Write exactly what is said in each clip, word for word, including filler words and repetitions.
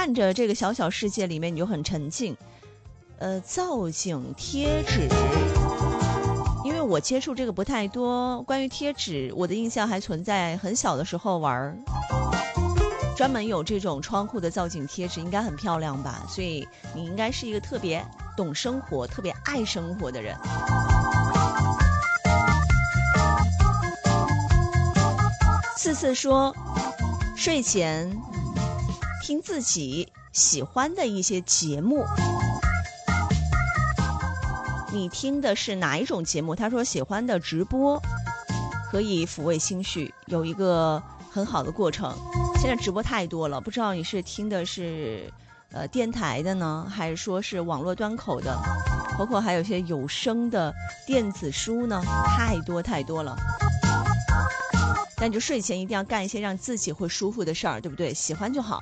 看着这个小小世界里面你就很沉浸。呃，造景贴纸，因为我接触这个不太多，关于贴纸我的印象还存在很小的时候玩，专门有这种窗户的造景贴纸，应该很漂亮吧，所以你应该是一个特别懂生活特别爱生活的人。次次说睡前听自己喜欢的一些节目，你听的是哪一种节目？他说喜欢的直播可以抚慰心绪，有一个很好的过程。现在直播太多了，不知道你是听的是呃电台的呢，还是说是网络端口的，包括还有一些有声的电子书呢，太多太多了。但就睡前一定要干一些让自己会舒服的事儿，对不对？喜欢就好。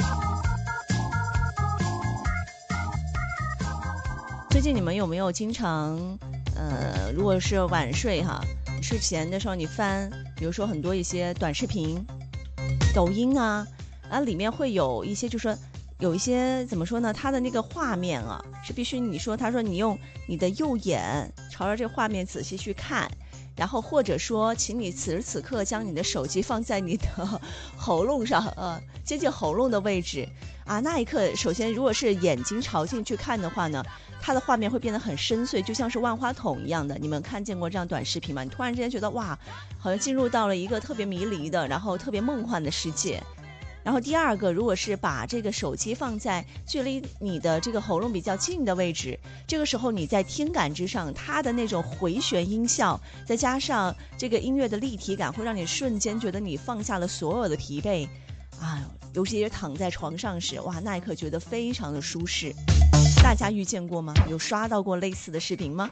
最近你们有没有经常呃如果是晚睡哈，睡前的时候你翻比如说很多一些短视频抖音啊啊里面会有一些就是说有一些怎么说呢，它的那个画面啊是必须你说他说你用你的右眼朝着这个画面仔细去看，然后或者说请你此时此刻将你的手机放在你的喉咙上，呃，接近喉咙的位置啊，那一刻首先如果是眼睛朝进去看的话呢，它的画面会变得很深邃，就像是万花筒一样的。你们看见过这样短视频吗？你突然之间觉得哇，好像进入到了一个特别迷离的然后特别梦幻的世界。然后第二个，如果是把这个手机放在距离你的这个喉咙比较近的位置，这个时候你在听感之上，它的那种回旋音效，再加上这个音乐的立体感，会让你瞬间觉得你放下了所有的疲惫啊，尤其是躺在床上时，哇，那一刻觉得非常的舒适。大家遇见过吗？有刷到过类似的视频吗？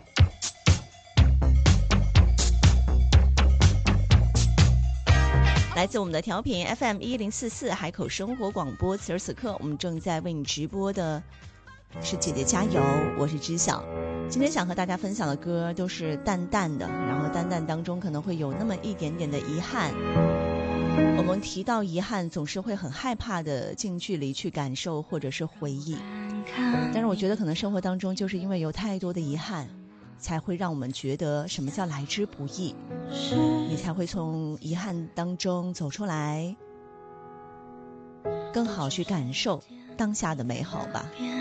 来自我们的调频 F M 一零四四海口生活广播，此时此刻我们正在为你直播的是姐姐加油，我是知晓。今天想和大家分享的歌都是淡淡的，然后淡淡当中可能会有那么一点点的遗憾。我们提到遗憾总是会很害怕的近距离去感受或者是回忆，但是我觉得可能生活当中就是因为有太多的遗憾，才会让我们觉得什么叫来之不易，你才会从遗憾当中走出来，更好去感受当下的美好吧。